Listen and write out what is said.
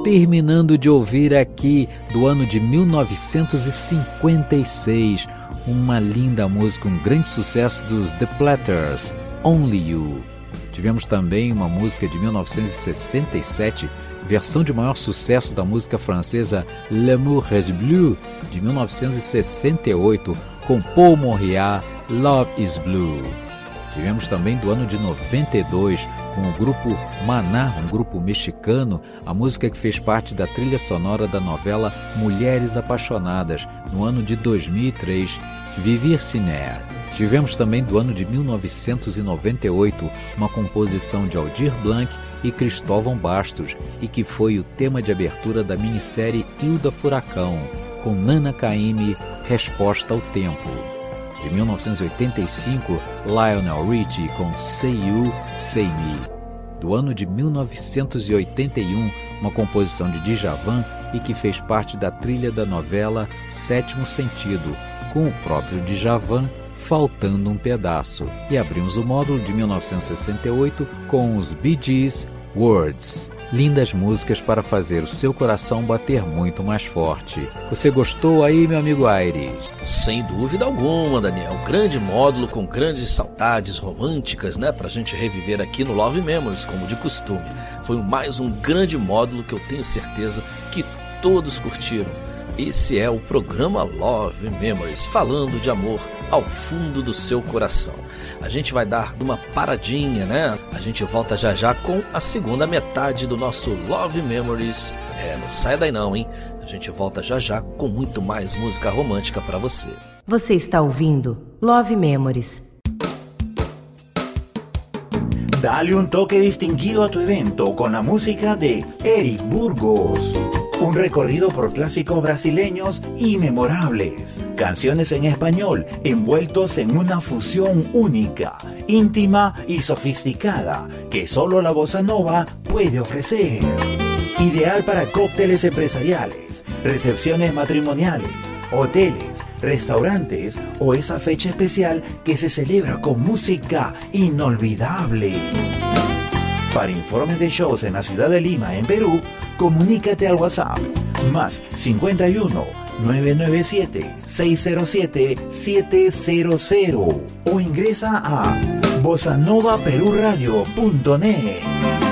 terminando de ouvir aqui do ano de 1956, uma linda música, um grande sucesso dos The Platters, Only You. Tivemos também uma música de 1967, versão de maior sucesso da música francesa L'amour est bleu, de 1968, com Paul Moria, Love is Blue. Tivemos também do ano de 92, com o grupo Maná, um grupo mexicano, a música que fez parte da trilha sonora da novela Mulheres Apaixonadas, no ano de 2003, Vivir Sin Air. Tivemos também do ano de 1998, uma composição de Aldir Blanc e Cristóvão Bastos, e que foi o tema de abertura da minissérie Hilda Furacão, com Nana Caymmi, Resposta ao Tempo. De 1985, Lionel Richie com Say You, Say Me. Do ano de 1981, uma composição de Djavan e que fez parte da trilha da novela Sétimo Sentido, com o próprio Djavan, Faltando um Pedaço. E abrimos o módulo de 1968 com os Bee Gees, Words. Lindas músicas para fazer o seu coração bater muito mais forte. Você gostou aí, meu amigo Aires? Sem dúvida alguma, Daniel. Grande módulo com grandes saudades românticas, né? Pra gente reviver aqui no Love Memories, como de costume. Foi mais um grande módulo que eu tenho certeza que todos curtiram. Esse é o programa Love Memories, falando de amor ao fundo do seu coração. A gente vai dar uma paradinha, né? A gente volta já já com a segunda metade do nosso Love Memories. Não sai daí não, hein? A gente volta já já com muito mais música romântica para você. Você está ouvindo Love Memories. Dale un toque distinguido a tu evento con la música de Eric Burgos. Un recorrido por clásicos brasileños y memorables. Canciones en español envueltos en una fusión única, íntima y sofisticada que solo la bossa nova puede ofrecer. Ideal para cócteles empresariales, recepciones matrimoniales, hoteles, restaurantes o esa fecha especial que se celebra con música inolvidable. Para informes de shows en la ciudad de Lima, en Perú, comunícate al WhatsApp más 51 997 607 700 o ingresa a bossanovaperuradio.net.